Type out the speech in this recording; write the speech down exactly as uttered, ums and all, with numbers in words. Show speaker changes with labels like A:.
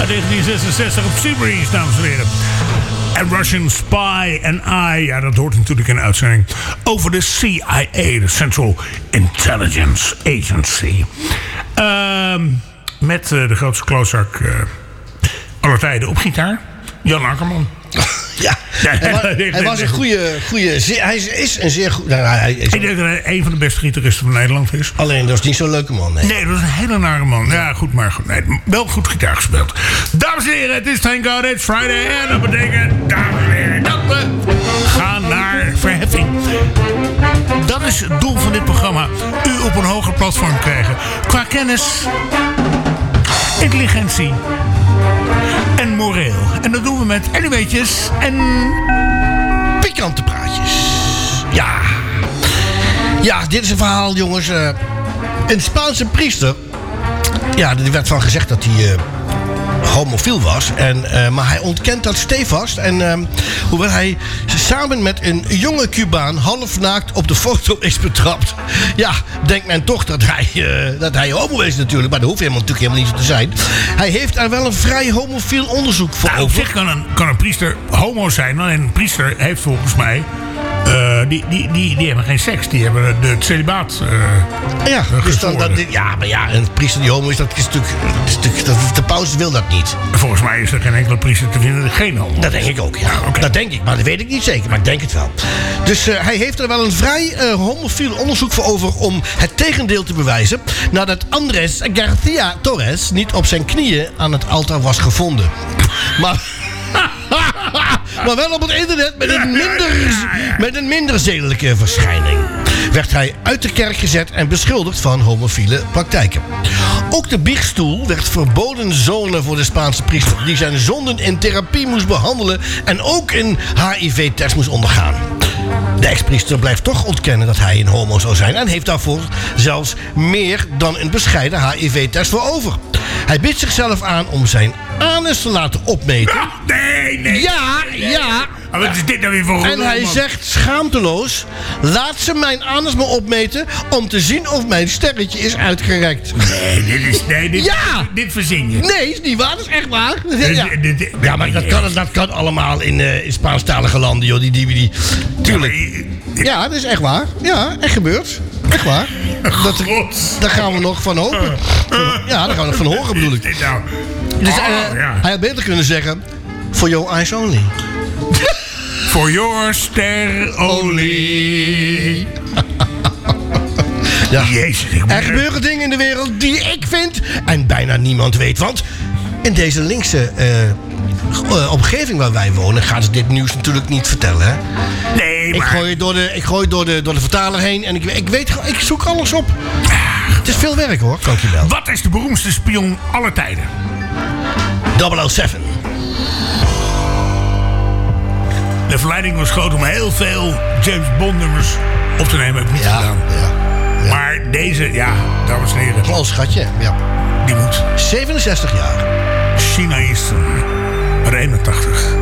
A: uit negentien zesenzestig op Seabreeze, dames en heren. En Russian Spy and I, ja, dat hoort natuurlijk in de uitzending over de C I A, de Central Intelligence Agency. Uh, met uh, de grootste klootzak uh, aller tijden op gitaar, Jan Akkerman.
B: Ja, hij, wa hij was een goede, goede, hij is een zeer goed. Nou, hij is
A: ik denk dat hij een van de beste gitaristen van Nederland is.
B: Alleen dat is niet zo'n leuke man. Nee,
A: nee, dat is een hele nare man. Ja, goed, maar goed. Nee, wel goed gitaar gespeeld. Dames en heren, het is Thank God It's Friday. En dat betekent, dames en heren, dat we gaan naar verheffing. Dat is het doel van dit programma. U op een hoger platform krijgen. Qua kennis, intelligentie en moreel. En dat doen we met animeetjes en
B: pikante praatjes. Ja. Ja, dit is een verhaal, jongens. Uh, een Spaanse priester. Ja, er werd van gezegd dat hij uh, homofiel was. En, uh, maar hij ontkent dat stevast. En uh, hoewel hij samen met een jonge Cubaan halfnaakt op de foto is betrapt. Ja, denkt men toch dat hij, uh, dat hij homo is natuurlijk. Maar dat hoeft helemaal, natuurlijk helemaal niet zo te zijn. Hij heeft er wel een vrij homofiel onderzoek voor
A: nou,
B: over.
A: Op zich kan een, kan een priester homo zijn. Alleen een priester heeft volgens mij... Uh, die, die, die, die hebben geen seks, die hebben de, het celibaat uh,
B: ja, dus dan, dat, ja, maar ja, een priester die homo is, dat is natuurlijk... Dat is natuurlijk dat, de paus wil dat niet.
A: Volgens mij is er geen enkele priester te vinden die geen homo is.
B: Dat denk ik ook, ja. Okay. Dat denk ik, maar dat weet ik niet zeker, maar ik denk het wel. Dus uh, hij heeft er wel een vrij uh, homofiel onderzoek voor over om het tegendeel te bewijzen, nadat Andrés García Torres niet op zijn knieën aan het altaar was gevonden. Maar... maar wel op het internet met een minder, met een minder zedelijke verschijning. Werd hij uit de kerk gezet en beschuldigd van homofiele praktijken. Ook de biechtstoel werd verboden zone voor de Spaanse priester, die zijn zonden in therapie moest behandelen en ook een H I V-test moest ondergaan. De ex-priester blijft toch ontkennen dat hij een homo zou zijn en heeft daarvoor zelfs meer dan een bescheiden H I V-test voor over. Hij biedt zichzelf aan om zijn anus te laten opmeten.
A: Ah, nee, nee.
B: Ja, ja.
A: Maar wat is dit nou weer voor
B: En hij man? zegt schaamteloos: laat ze mijn anus me opmeten om te zien of mijn sterretje is uitgerekt.
A: Nee, dit is... Nee, dit,
B: ja.
A: dit verzin je.
B: Nee, is niet waar. Dat is echt waar.
A: Ja,
B: ja maar dat kan, dat kan allemaal in, uh, in Spaanstalige landen, joh. Die, die, die. Tuurlijk. Ja, dat is echt waar. Ja, echt gebeurd. Echt waar. Dat, daar gaan we nog van hopen. Ja, daar gaan we nog van horen, bedoel ik. Dus uh, hij had beter kunnen zeggen: for your eyes only.
A: For your ster only.
B: Ja.
A: Jezus,
B: er gebeuren dingen in de wereld die ik vind en bijna niemand weet. Want in deze linkse uh, omgeving waar wij wonen gaat het dit nieuws natuurlijk niet vertellen. Hè?
A: Nee, maar...
B: Ik gooi het door de, ik gooi het door de, door de vertaler heen en ik, ik weet, ik zoek alles op. Het is veel werk hoor, dankjewel.
A: Wat is de beroemdste spion aller tijden?
B: double oh seven.
A: De verleiding was groot om heel veel James Bond nummers op te nemen. Heb ik niet
B: ja,
A: gedaan.
B: Ja, ja.
A: Maar deze, ja, dames en heren.
B: Een schatje, ja.
A: Die moet.
B: zevenenzestig jaar.
A: China Eastern. eenentachtig.